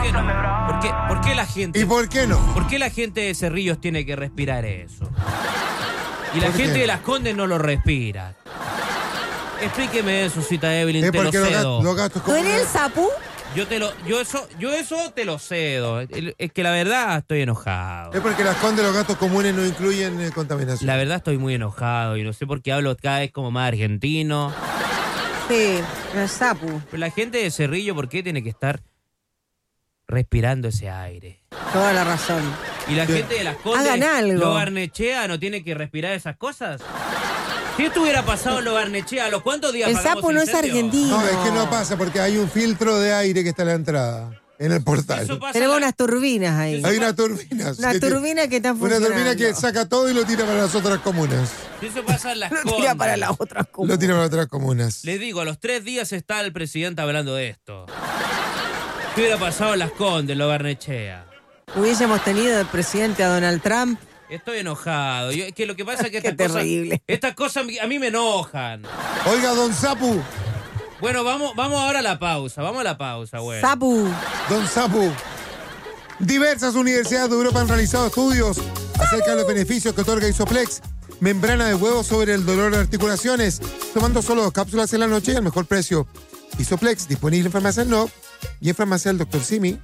qué no? ¿Por qué la gente? ¿Y por qué no? ¿Por qué la gente de Cerrillos tiene que respirar eso? Y la gente de Las Condes no lo respira. Explíqueme eso, Cita Evelyn, te lo cedo. Los gastos ¿Tú eres el sapu? Yo eso te lo cedo. Es que la verdad estoy enojado. Es porque Las Condes los gastos comunes no incluyen contaminación. La verdad estoy muy enojado y no sé por qué hablo cada vez como más argentino. Sí, el sapu. Pero la gente de Cerrillo, ¿por qué tiene que estar respirando ese aire? Toda la razón. Y la gente de Las Condes, Hagan algo. Lo Barnechea, ¿no tiene que respirar esas cosas? Si esto hubiera pasado en Lo Barnechea, ¿a los cuántos días El pagamos sapo no es incendio? argentino. No, es que no pasa porque hay un filtro de aire que está en la entrada, en el portal. Eso pasa Tenemos en la- unas turbinas ahí. Hay una turbina. Una turbina que está Una funcionando. turbina que saca todo y lo tira para las otras comunas. Si eso pasa en Las Lo Condes. tira para las otras Lo comunas. tira para otras comunas. Les digo, a los 3 días está el presidente hablando de esto. ¿Qué hubiera pasado en Las Condes, en Lo Barnechea? Hubiésemos tenido de presidente a Donald Trump. Estoy enojado. Es que lo que pasa es que Qué terrible. estas cosas a mí me enojan. Oiga, don Sapu, Bueno, vamos ahora a la pausa. Vamos a la pausa, güey. Sapu. don Sapu. Diversas universidades de Europa han realizado estudios acerca de los beneficios que otorga Isoplex, membrana de huevo sobre el dolor de articulaciones, tomando solo 2 cápsulas en la noche y al mejor precio. Isoplex, disponible en Farmacia El No y en Farmacia El Dr. Simi.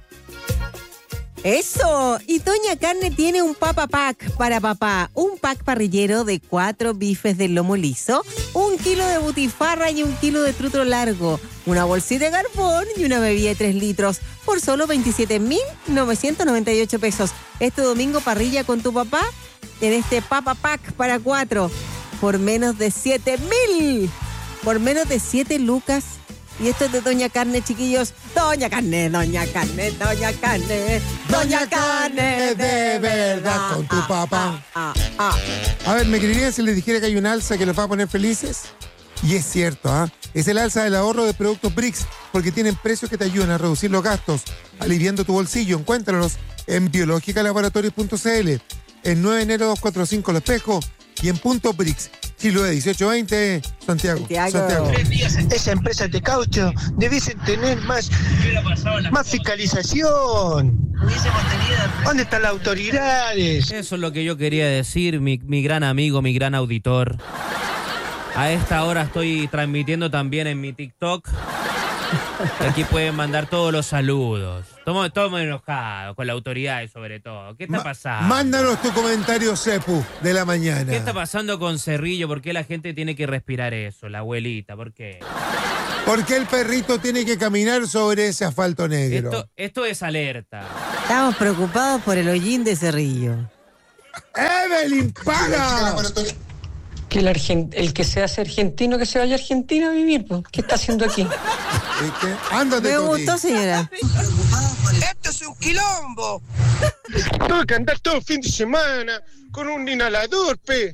Eso. Y Doña Carne tiene un Papa Pack para papá. Un pack parrillero de 4 bifes de lomo liso, 1 kilo de butifarra y 1 kilo de trutro largo, una bolsita de carbón y una bebida de 3 litros por solo 27.998 pesos. Este domingo parrilla con tu papá en este Papa Pack para 4 por menos de 7.000. Por menos de 7 lucas. Y esto es de Doña Carne, chiquillos. Doña Carne, Doña Carne, Doña Carne. Doña Carne de verdad con tu papá. A ver, me creerían si les dijera que hay un alza que los va a poner felices. Y es cierto, ¿ah? Es el alza del ahorro de productos Brix, porque tienen precios que te ayudan a reducir los gastos, aliviando tu bolsillo. Encuéntralos en biologicalaboratorios.cl, en 9 de enero 245 Los Espejos y en Punto Brix. Chiloé 1820, Santiago. Esa empresa de caucho debiesen tener más fiscalización. ¿Dónde están las autoridades? Eso es lo que yo quería decir, mi gran amigo, mi gran auditor. A esta hora estoy transmitiendo también en mi TikTok. Aquí pueden mandar todos los saludos. Estamos muy enojados con la autoridad sobre todo. ¿Qué está pasando? Mándanos tu comentario, Sepu, de la mañana. ¿Qué está pasando con Cerrillo? ¿Por qué la gente tiene que respirar eso? La abuelita, ¿por qué? ¿Por qué el perrito tiene que caminar sobre ese asfalto negro? Esto es alerta. Estamos preocupados por el hollín de Cerrillo. ¡Evelyn, paga! Que el que se hace argentino, que se vaya a Argentina a vivir, pues. ¿Qué está haciendo aquí? Ándate, Me Toti. gustó, señora. ¡Esto es un quilombo! Tengo que andar todo el fin de semana con un inhalador, pe.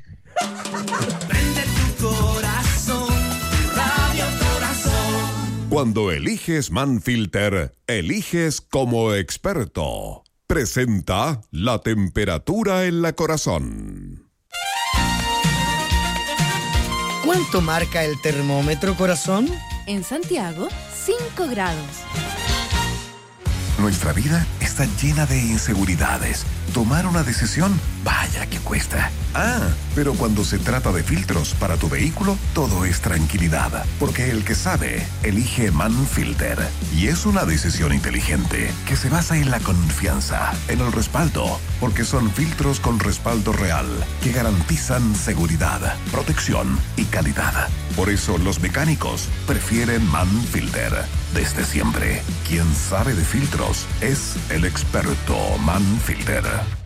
Cuando eliges Manfilter, eliges como experto. Presenta la temperatura en la corazón. ¿Cuánto marca el termómetro, corazón? En Santiago, 5 grados. Nuestra vida está llena de inseguridades. Tomar una decisión, vaya que cuesta. Pero cuando se trata de filtros para tu vehículo, todo es tranquilidad. Porque el que sabe, elige Manfilter. Y es una decisión inteligente, que se basa en la confianza, en el respaldo. Porque son filtros con respaldo real, que garantizan seguridad, protección y calidad. Por eso los mecánicos prefieren Manfilter. Desde siempre, quien sabe de filtros es el experto Manfilter.